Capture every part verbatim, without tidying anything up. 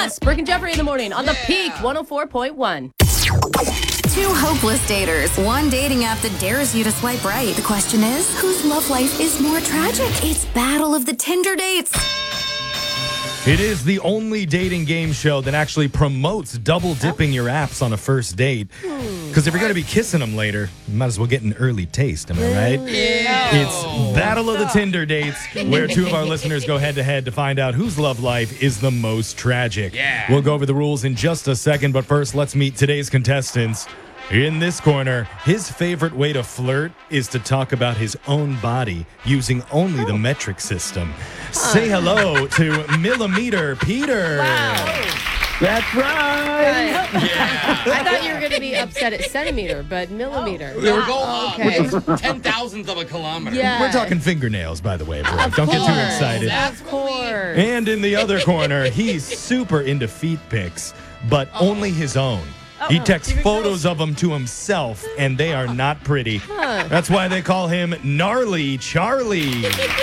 Yes, Brooke and Jeffrey in the morning on the Peak one oh four point one. Two hopeless daters. One dating app that dares you to swipe right. The question is, whose love life is more tragic? It's Battle of the Tinder Dates. It is the only dating game show that actually promotes double dipping your apps on a first date. Because if you're going to be kissing them later, you might as well get an early taste. Am I right? Yeah. It's Battle of the Tinder Dates, where two of our listeners go head to head to find out whose love life is the most tragic. Yeah. We'll go over the rules in just a second, but first, let's meet today's contestants. In this corner, his favorite way to flirt is to talk about his own body using only the metric system. Say hello to Millimeter Peter. That's right. Yeah. I thought you were going to be upset at centimeter, but millimeter. They were going up, Okay. which is ten thousandth of a kilometer. Yeah. We're talking fingernails, by the way, bro. Of Don't get too course. excited. Of course. And in the other corner, he's super into feet pics, but only his own. He texts photos of them to himself, and they are not pretty. That's why they call him Gnarly Charlie.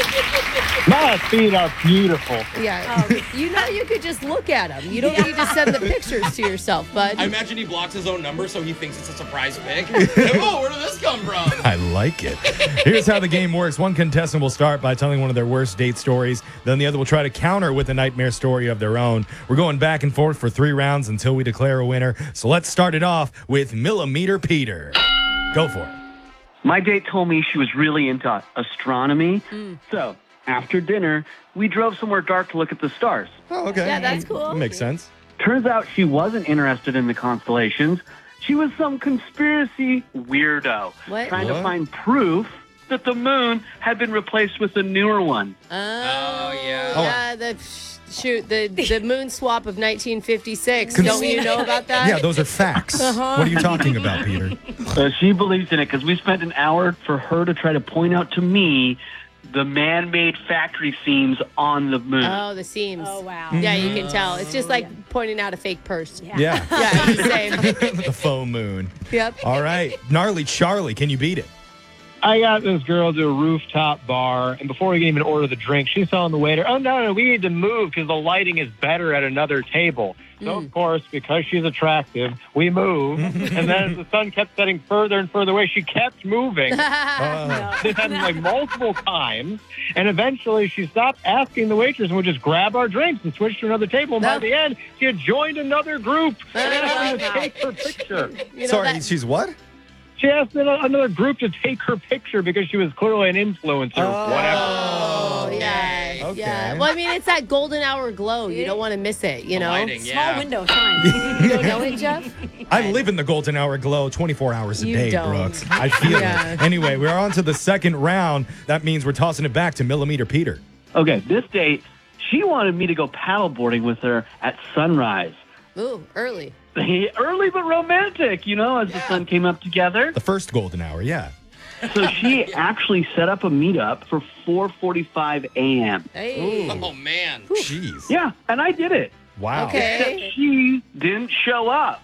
My feet are beautiful. Yeah. You know you could just look at them. You don't need to send the pictures to yourself, bud. I imagine he blocks his own number so he thinks it's a surprise pic. Oh, where did this come from? I like it. Here's how the game works. One contestant will start by telling one of their worst date stories. Then the other will try to counter with a nightmare story of their own. We're going back and forth for three rounds until we declare a winner. So let's start it off with Millimeter Peter. Go for it. My date told me she was really into astronomy. So after dinner, we drove somewhere dark to look at the stars. Oh, okay. Yeah, that's cool. That makes sense. Turns out she wasn't interested in the constellations. She was some conspiracy weirdo What? trying What? to find proof that the moon had been replaced with a newer one. Oh, yeah. Yeah, the shoot, the the moon swap of nineteen fifty-six. Cons- Don't you know about that? Yeah, those are facts. Uh-huh. What are you talking about, Peter? Uh, she believes in it because we spent an hour for her to try to point out to me the man-made factory seams on the moon. Oh, the seams. Oh, wow. Yeah, you can tell. It's just like pointing out a fake purse. Yeah. Yeah. Yeah, it's the same. The faux moon. Yep. All right. Gnarly Charlie, can you beat it? I got this girl to a rooftop bar, and before we can even order the drink, she's telling the waiter, oh, no, no, we need to move because the lighting is better at another table. So, of course, because she's attractive, we move. And then as the sun kept setting further and further away, she kept moving. Uh, This happened like multiple times. And eventually she stopped asking the waitress and would just grab our drinks and switch to another table. And by No. the end, she had joined another group and asked them to take her picture. You know Sorry, that- she's what? She asked another group to take her picture because she was clearly an influencer or whatever. Oh, yeah. Okay. Yeah. Well, I mean, it's that golden hour glow. You don't want to miss it, you The know? lighting, Small yeah. window, fine. You don't know it, Jeff? I live in the golden hour glow twenty-four hours a You day, don't. Brooks. I feel Yeah. it. Anyway, we're on to the second round. That means we're tossing it back to Millimeter Peter. Okay, this date, she wanted me to go paddleboarding with her at sunrise. Ooh, early. Early but romantic, you know, as the sun came up together. The first golden hour, yeah. So she actually set up a meetup for four forty-five a.m. Hey. Oh, man. Jeez. Yeah, and I did it. Wow. Okay. Except she didn't show up.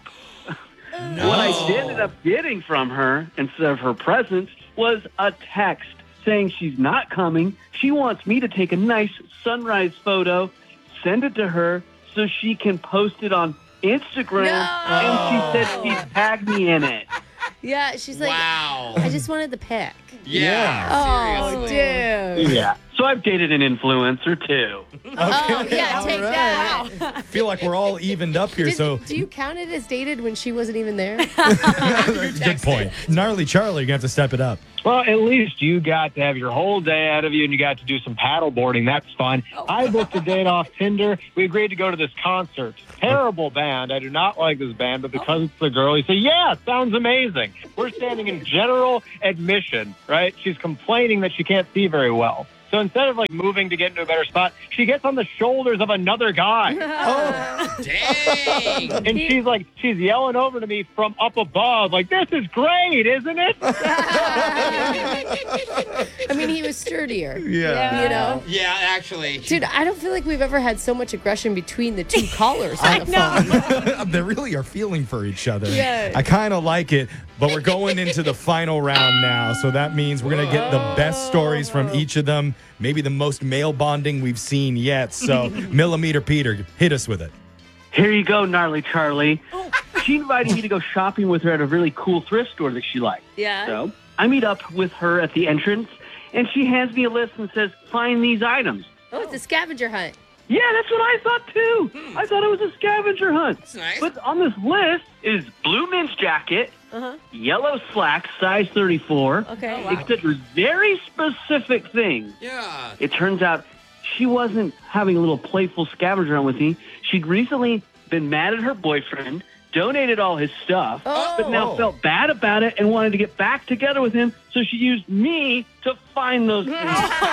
What I ended up getting from her, instead of her presence, was a text saying she's not coming. She wants me to take a nice sunrise photo, send it to her so she can post it on Instagram. No. And she said she'd tag me in it. Yeah, she's like, Wow. I just wanted the pic. Yeah. Oh, Seriously. dude. Yeah. So I've dated an influencer, too. Oh, yeah, take that. I feel like we're all evened up here, Did- so do you count it as dated when she wasn't even there? good point. Gnarly Charlie, you're going to have to step it up. Well, at least you got to have your whole day out of you and you got to do some paddle boarding. That's fun. I booked a date off Tinder. We agreed to go to this concert. Terrible band. I do not like this band, but because it's the girl, you say, yeah, sounds amazing. We're standing in general admission, right? She's complaining that she can't see very well. So instead of like moving to get into a better spot, she gets on the shoulders of another guy. Dang. And she's like, she's yelling over to me from up above, like, this is great, isn't it? I mean, he was sturdier. Yeah. You know? Yeah, actually. Dude, I don't feel like we've ever had so much aggression between the two callers on the phone. They really are feeling for each other. Yeah. I kind of like it, but we're going into the final round now. So that means we're going to get the best stories from each of them. Maybe the most male bonding we've seen yet. So, Millimeter Peter, hit us with it. Here you go, gnarly Charlie. She invited me to go shopping with her at a really cool thrift store that she liked. Yeah. So I meet up with her at the entrance, and she hands me a list and says, find these items. Oh, it's a scavenger hunt. Yeah, that's what I thought, too. I thought it was a scavenger hunt. That's nice. But on this list is blue men's jacket, Uh-huh. yellow slacks, size thirty-four, Okay. Oh, wow. et cetera. Very specific things. Yeah. It turns out she wasn't having a little playful scavenger hunt with me. She'd recently been mad at her boyfriend, donated all his stuff, Oh. but now felt bad about it and wanted to get back together with him. So she used me to find those things.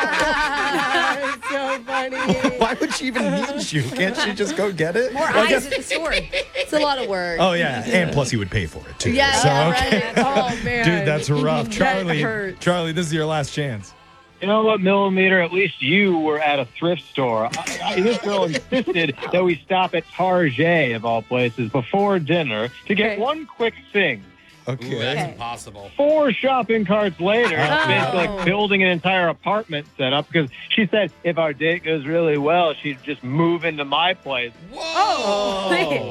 That's so funny. Why would she even need you? Can't she just go get it? More Well, I eyes guess- at the store. It's a lot of work. Oh, yeah. And plus, he would pay for it, too. Yeah, So, yeah, okay. right. Oh, man. Dude, that's rough. That Charlie, hurts. Charlie, this is your last chance. You know what, Millimeter? At least you were at a thrift store. I, I, this girl insisted that we stop at Target, of all places, before dinner to get Okay. one quick thing. Okay. Ooh, that's Okay. impossible. Four shopping carts later, Oh. basically like building an entire apartment setup because she said if our date goes really well, she'd just move into my place. Whoa.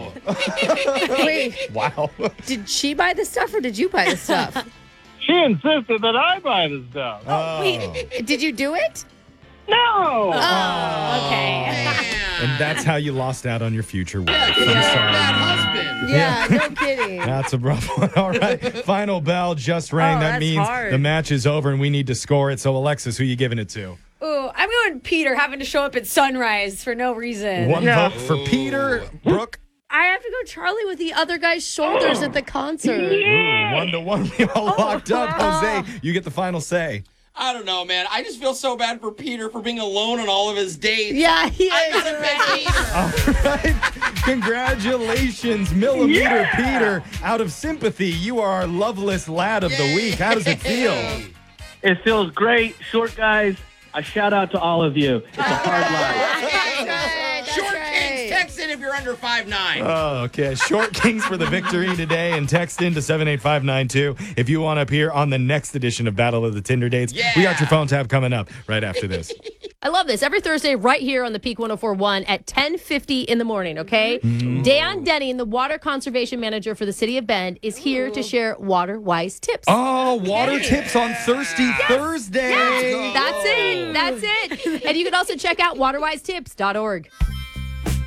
Wait, Wow. did she buy the stuff or did you buy the stuff? She insisted that I buy the stuff. Oh. Wait, did you do it? No! Oh, okay. Man. And that's how you lost out on your future wife. Yeah, I'm she's a sorry. bad husband. Yeah, no kidding. That's a rough one. All right. Final bell just rang. Oh, that that's means hard. the match is over and we need to score it. So, Alexis, who you giving it to? Ooh, I'm going Peter having to show up at sunrise for no reason. One vote for Peter. Brooke. I have to go Charlie with the other guy's shoulders at the concert. Ooh, one to one. We all locked up. Jose, you get the final say. I don't know, man. I just feel so bad for Peter for being alone on all of his dates. Yeah, he I is. gotta pick Peter. All right. Congratulations, Millimeter Peter. Out of sympathy, you are our loveless lad of the week. How does it feel? It feels great. Short guys, a shout out to all of you. It's a hard life. That's right. That's Short right. Kings, text in if you're under five nine. Oh, okay. Short Kings for the victory today, and text in to seven eight five nine two if you want to appear on the next edition of Battle of the Tinder Dates. Yeah. We got your phone tab coming up right after this. I love this. Every Thursday, right here on the Peak one oh four point one at ten fifty in the morning, okay? Dan Denning, the water conservation manager for the city of Bend, is here to share water-wise tips. Oh, water tips on Thirsty Thursday. That's it. That's it. And you can also check out water wise tips dot org.